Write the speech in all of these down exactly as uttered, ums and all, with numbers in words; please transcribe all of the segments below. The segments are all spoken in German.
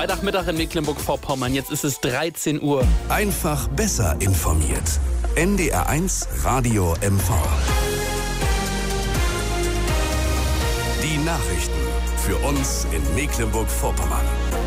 Freitagmittag in Mecklenburg-Vorpommern. Jetzt ist es dreizehn Uhr. Einfach besser informiert. N D R eins Radio M V. Die Nachrichten für uns in Mecklenburg-Vorpommern.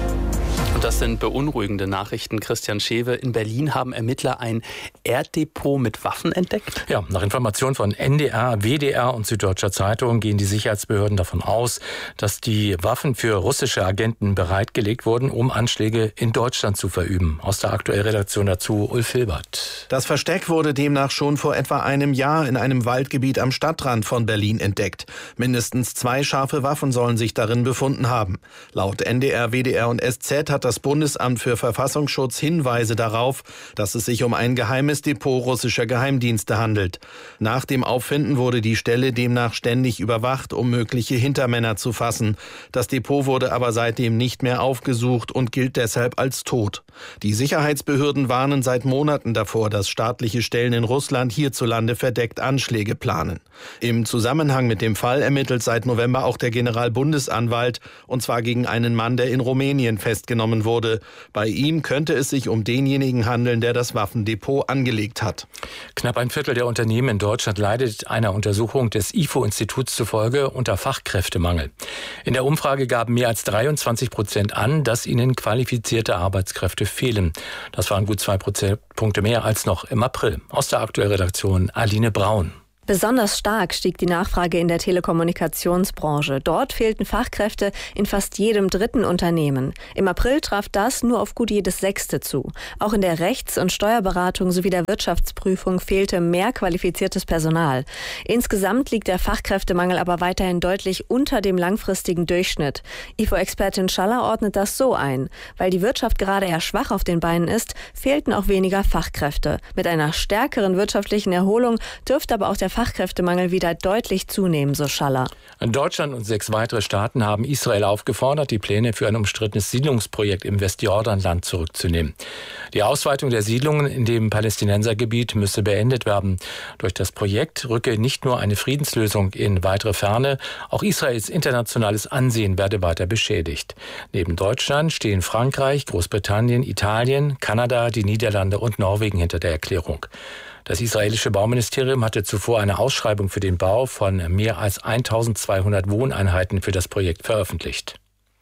Und das sind beunruhigende Nachrichten. Christian Schewe, in Berlin haben Ermittler ein Erddepot mit Waffen entdeckt? Ja, nach Informationen von N D R, W D R und Süddeutscher Zeitung gehen die Sicherheitsbehörden davon aus, dass die Waffen für russische Agenten bereitgelegt wurden, um Anschläge in Deutschland zu verüben. Aus der aktuellen Redaktion dazu Ulf Hilbert. Das Versteck wurde demnach schon vor etwa einem Jahr in einem Waldgebiet am Stadtrand von Berlin entdeckt. Mindestens zwei scharfe Waffen sollen sich darin befunden haben. Laut N D R, W D R und S Z hat das Bundesamt für Verfassungsschutz Hinweise darauf, dass es sich um ein geheimes Depot russischer Geheimdienste handelt. Nach dem Auffinden wurde die Stelle demnach ständig überwacht, um mögliche Hintermänner zu fassen. Das Depot wurde aber seitdem nicht mehr aufgesucht und gilt deshalb als tot. Die Sicherheitsbehörden warnen seit Monaten davor, dass staatliche Stellen in Russland hierzulande verdeckt Anschläge planen. Im Zusammenhang mit dem Fall ermittelt seit November auch der Generalbundesanwalt, und zwar gegen einen Mann, der in Rumänien festgenommen wurde. Bei ihm könnte es sich um denjenigen handeln, der das Waffendepot angelegt hat. Knapp ein Viertel der Unternehmen in Deutschland leidet einer Untersuchung des I F O-Instituts zufolge unter Fachkräftemangel. In der Umfrage gaben mehr als dreiundzwanzig Prozent an, dass ihnen qualifizierte Arbeitskräfte fehlen. Das waren gut zwei Prozentpunkte mehr als noch im April. Aus der aktuellen Redaktion Aline Braun. Besonders stark stieg die Nachfrage in der Telekommunikationsbranche. Dort fehlten Fachkräfte in fast jedem dritten Unternehmen. Im April traf das nur auf gut jedes Sechste zu. Auch in der Rechts- und Steuerberatung sowie der Wirtschaftsprüfung fehlte mehr qualifiziertes Personal. Insgesamt liegt der Fachkräftemangel aber weiterhin deutlich unter dem langfristigen Durchschnitt. I F O-Expertin Schaller ordnet das so ein. Weil die Wirtschaft gerade eher schwach auf den Beinen ist, fehlten auch weniger Fachkräfte. Mit einer stärkeren wirtschaftlichen Erholung dürfte aber auch der Fachkräftemangel wieder deutlich zunehmen, so Schaller. Deutschland und sechs weitere Staaten haben Israel aufgefordert, die Pläne für ein umstrittenes Siedlungsprojekt im Westjordanland zurückzunehmen. Die Ausweitung der Siedlungen in dem Palästinensergebiet müsse beendet werden. Durch das Projekt rücke nicht nur eine Friedenslösung in weitere Ferne, auch Israels internationales Ansehen werde weiter beschädigt. Neben Deutschland stehen Frankreich, Großbritannien, Italien, Kanada, die Niederlande und Norwegen hinter der Erklärung. Das israelische Bauministerium hatte zuvor eine Ausschreibung für den Bau von mehr als eintausendzweihundert Wohneinheiten für das Projekt veröffentlicht.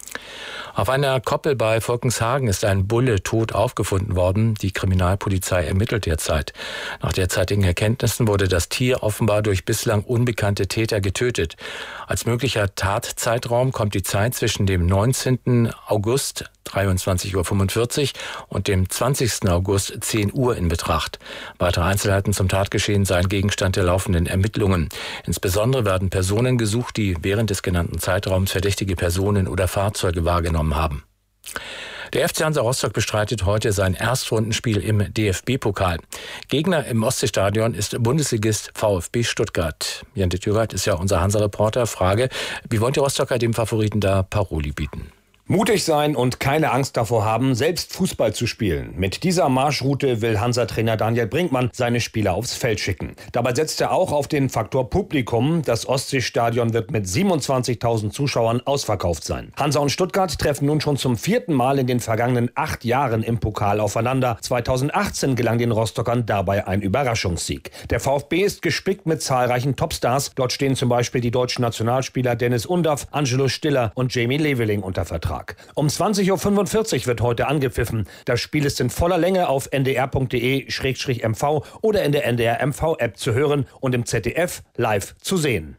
Auf einer Koppel bei Volkenshagen ist ein Bulle tot aufgefunden worden. Die Kriminalpolizei ermittelt derzeit. Nach derzeitigen Erkenntnissen wurde das Tier offenbar durch bislang unbekannte Täter getötet. Als möglicher Tatzeitraum kommt die Zeit zwischen dem neunzehnten August dreiundzwanzig Uhr fünfundvierzig und dem zwanzigsten August zehn Uhr in Betracht. Weitere Einzelheiten zum Tatgeschehen seien Gegenstand der laufenden Ermittlungen. Insbesondere werden Personen gesucht, die während des genannten Zeitraums verdächtige Personen oder Fahrzeuge wahrgenommen haben. Der F C Hansa Rostock bestreitet heute sein Erstrundenspiel im D F B-Pokal. Gegner im Ostseestadion ist Bundesligist VfB Stuttgart. Jan de Thürath ist ja unser Hansa-Reporter. Frage, wie wollen die Rostocker dem Favoriten da Paroli bieten? Mutig sein und keine Angst davor haben, selbst Fußball zu spielen. Mit dieser Marschroute will Hansa-Trainer Daniel Brinkmann seine Spieler aufs Feld schicken. Dabei setzt er auch auf den Faktor Publikum. Das Ostseestadion wird mit siebenundzwanzigtausend Zuschauern ausverkauft sein. Hansa und Stuttgart treffen nun schon zum vierten Mal in den vergangenen acht Jahren im Pokal aufeinander. zweitausendachtzehn gelang den Rostockern dabei ein Überraschungssieg. Der VfB ist gespickt mit zahlreichen Topstars. Dort stehen zum Beispiel die deutschen Nationalspieler Dennis Undaff, Angelo Stiller und Jamie Leveling unter Vertrag. Um zwanzig Uhr fünfundvierzig wird heute angepfiffen. Das Spiel ist in voller Länge auf n d r punkt d e slash m v oder in der N D R M V-App zu hören und im Z D F live zu sehen.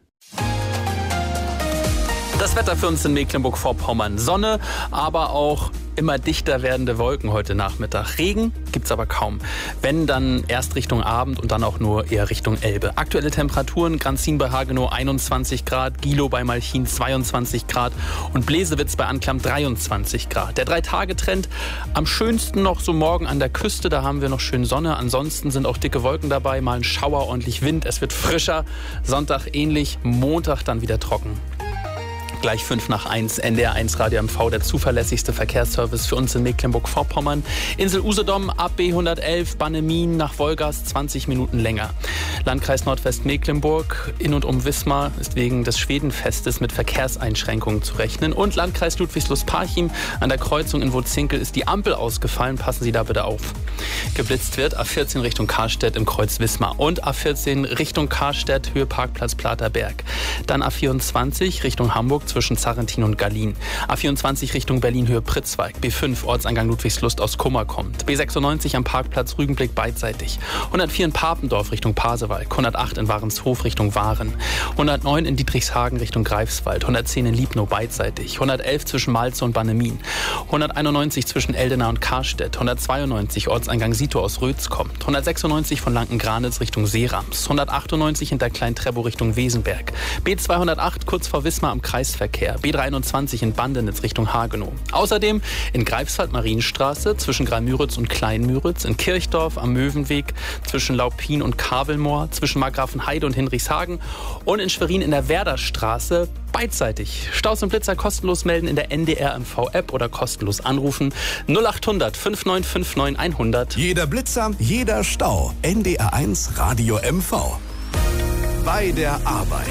Das Wetter für uns in Mecklenburg-Vorpommern. Sonne, aber auch immer dichter werdende Wolken heute Nachmittag. Regen gibt's aber kaum. Wenn, dann erst Richtung Abend und dann auch nur eher Richtung Elbe. Aktuelle Temperaturen: Granzin bei Hagenow einundzwanzig Grad, Gilow bei Malchin zweiundzwanzig Grad und Blesewitz bei Anklam dreiundzwanzig Grad. Der Drei-Tage-Trend am schönsten noch so morgen an der Küste. Da haben wir noch schön Sonne. Ansonsten sind auch dicke Wolken dabei, mal ein Schauer, ordentlich Wind. Es wird frischer. Sonntag ähnlich, Montag dann wieder trocken. Gleich fünf nach eins. N D R eins Radio M V, der zuverlässigste Verkehrsservice für uns in Mecklenburg-Vorpommern. Insel Usedom ab B hundertelf, Bannemin nach Wolgast zwanzig Minuten länger. Landkreis Nordwestmecklenburg in und um Wismar ist wegen des Schwedenfestes mit Verkehrseinschränkungen zu rechnen. Und Landkreis Ludwigslust-Parchim an der Kreuzung in Wutzinkel ist die Ampel ausgefallen. Passen Sie da bitte auf. Geblitzt wird A vierzehn Richtung Karstedt im Kreuz Wismar und A vierzehn Richtung Karstedt, Höhe Parkplatz Platerberg. Dann A vierundzwanzig Richtung Hamburg zwischen Zarrentin und Gallien. A vierundzwanzig Richtung Berlin, Höhe Pritzwalk. B fünf Ortseingang Ludwigslust aus Kummer kommt. B sechsundneunzig am Parkplatz Rügenblick beidseitig. hundertvier in Papendorf Richtung Pasewalk. hundertacht in Warenshof Richtung Waren. hundertneun in Dietrichshagen Richtung Greifswald. hundertzehn in Liebnow beidseitig. hundertelf zwischen Malze und Bannemin. hunderteinundneunzig zwischen Eldena und Karstedt. hundertzweiundneunzig Ortseingang Sito aus Rötz kommt. hundertsechsundneunzig von Lanken-Granitz Richtung Seerams. hundertachtundneunzig hinter Klein-Trebo Richtung Wesenberg. B zweihundertacht kurz vor Wismar am Kreisverkehr. B dreiundzwanzig in Bandenitz Richtung Hagenow. Außerdem in Greifswald Marienstraße zwischen Graimüritz und Kleinmüritz. In Kirchdorf am Möwenweg zwischen Laupin und Kavelmoor. Zwischen Margrafenheide und Hinrichshagen. Und in Schwerin in der Werderstraße beidseitig. Staus und Blitzer kostenlos melden in der N D R M V-App oder kostenlos anrufen. null achthundert fünfundneunzig neunundfünfzig hundert. Jeder Blitzer, jeder Stau. N D R eins Radio M V. Bei der Arbeit.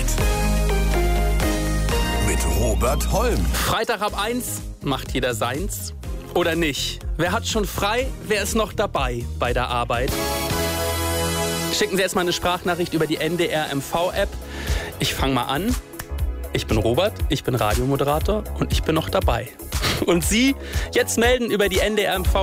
Mit Robert Holm. Freitag ab eins macht jeder seins. Oder nicht? Wer hat schon frei? Wer ist noch dabei bei der Arbeit? Schicken Sie erstmal eine Sprachnachricht über die N D R M V-App. Ich fange mal an. Ich bin Robert, ich bin Radiomoderator und ich bin noch dabei. Und Sie jetzt melden über die N D R M V